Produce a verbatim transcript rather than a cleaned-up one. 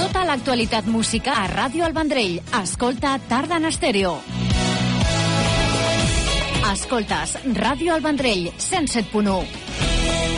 Tota l'actualitat musical a Ràdio El Vendrell. Escolta Tarda en Estèreo. Escoltes Ràdio El Vendrell, cent set punt u.